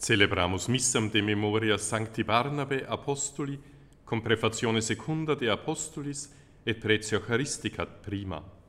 Celebramus missam de memoria Sancti Barnabe Apostoli, cum prefazione secunda de Apostolis et pretio Eucharisticat prima.